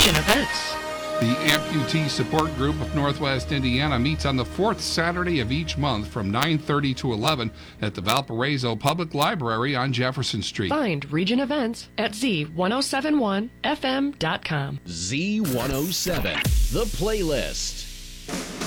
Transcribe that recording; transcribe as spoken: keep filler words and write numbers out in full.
Region Events. The Amputee Support Group of Northwest Indiana meets on the fourth Saturday of each month from nine thirty to eleven at the Valparaiso Public Library on Jefferson Street. Find Region Events at Z ten seventy-one F M dot com. Z one oh seven, The Playlist.